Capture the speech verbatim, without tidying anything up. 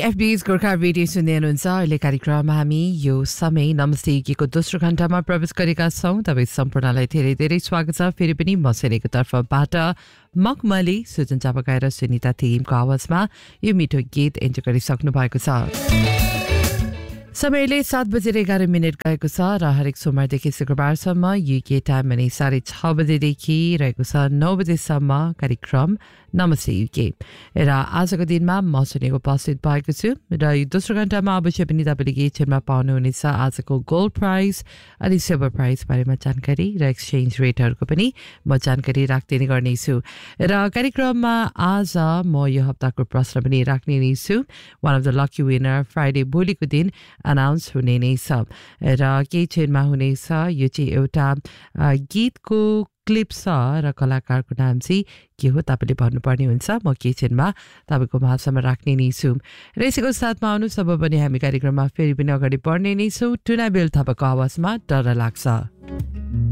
FBS Gorkha radio सुन्दै हुनुहुन्छ। अहिले कार्यक्रममा हामी यो समय नमस्ते युकेको दोस्रो घण्टामा प्रवेश गरेका छौँ। तपाईँ सम्पूर्णलाई धेरै धेरै स्वागत छ। फेरि पनि म सेनेको तर्फबाट मखमली सुजन चापागाई र सुनिता थिमको आवाजमा यो मिठो गीत इन्जोय गरिसक्नु भएको छ। समयले सात बजेर एघार मिनट गएको छ र हरेक सोमबारदेखि शुक्रबारसम्म युके टाइम भने साढे छ बजेदेखि रहेको छ नौ बजेसम्म कार्यक्रम नमस्ते युके र आजको दिनमा म सुनेको उपस्थित भएको छु र यो दोस्रो घण्टामा अवश्य पनि तपाईँले केही क्षणमा पाउनुहुनेछ आजको गोल्ड प्राइस अनि सिल्भर प्राइस बारेमा जानकारी र एक्सचेन्ज रेटहरूको पनि म जानकारी राख्दिने गर्नेछु र कार्यक्रममा आज म यो हप्ताको प्रश्न पनि राख्ने नै छु। One of the lucky winner Friday भोलिको दिन अनाउन्स हुने नै छ र केही क्षणमा हुनेछ। यो चाहिँ एउटा गीतको क्लिप छ र कलाकारको नाम चाहिँ के हो तपाईँले भन्नुपर्ने हुन्छ। म केही क्षणमा तपाईँको भाषामा राख्ने नै छु र यसैको साथमा आउनुहोस् अब पनि हामी कार्यक्रममा फेरि पनि अगाडि बढ्ने नै छौँ। टुना बेल थापाको आवाजमा डर लाग्छ।